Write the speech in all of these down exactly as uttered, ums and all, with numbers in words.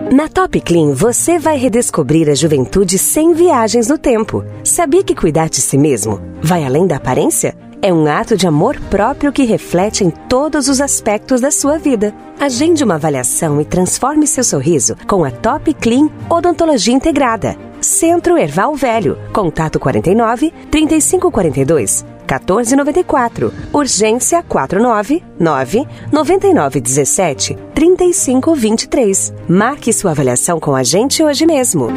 Na Top Clean, você vai redescobrir a juventude sem viagens no tempo. Sabia que cuidar de si mesmo vai além da aparência? É um ato de amor próprio que reflete em todos os aspectos da sua vida. Agende uma avaliação e transforme seu sorriso com a Top Clean Odontologia Integrada. Centro Erval Velho. Contato quarenta e nove, trinta e cinco quarenta e dois, quatorze noventa e quatro. Urgência quatro nove nove, nove nove um sete, três cinco dois três. Marque sua avaliação com a gente hoje mesmo.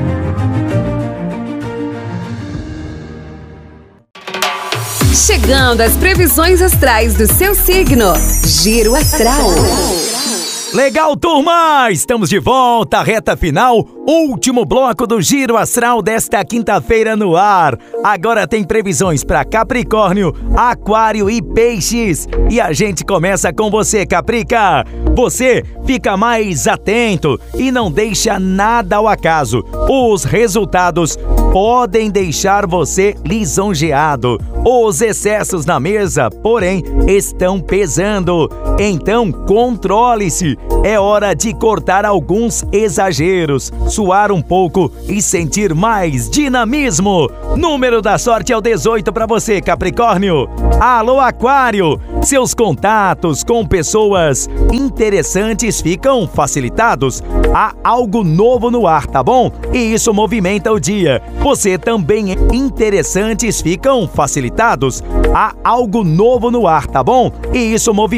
Chegando às previsões astrais do seu signo. Giro Astral. Legal, turma! Estamos de volta, reta final, último bloco do Giro Astral desta quinta-feira no ar. Agora tem previsões para Capricórnio, Aquário e Peixes. E a gente começa com você, Caprica. Você fica mais atento e não deixa nada ao acaso. Os resultados podem deixar você lisonjeado. Os excessos na mesa, porém, estão pesando. Então, controle-se. É hora de cortar alguns exageros, suar um pouco e sentir mais dinamismo. Número da sorte é o dezoito para você, Capricórnio. Alô, Aquário! Seus contatos com pessoas interessantes ficam facilitados. Há algo novo no ar, tá bom? E isso movimenta o dia. Você também é interessantes ficam facilitados. Há algo novo no ar, tá bom? E isso movimenta